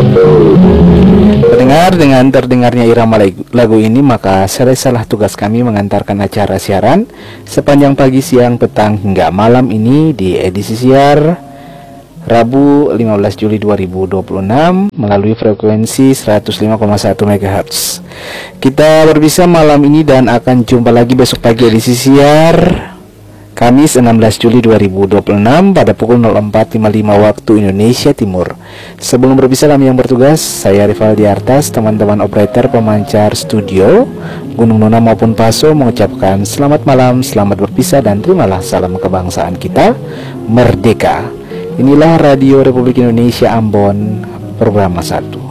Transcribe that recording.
Pendengar, dengan terdengarnya irama lagu ini, maka selesailah tugas kami mengantarkan acara siaran sepanjang pagi, siang, petang hingga malam ini di edisi siar Rabu 15 Juli 2026 melalui frekuensi 105,1 MHz. Kita berpisah malam ini dan akan jumpa lagi besok pagi edisi siar Kamis 16 Juli 2026 pada pukul 04.55 waktu Indonesia Timur. Sebelum berpisah, kami yang bertugas, saya Rivaldi Artas, teman-teman operator pemancar studio Gunung Nona maupun Paso mengucapkan selamat malam, selamat berpisah, dan terimalah salam kebangsaan kita merdeka. Inilah Radio Republik Indonesia Ambon, program 1.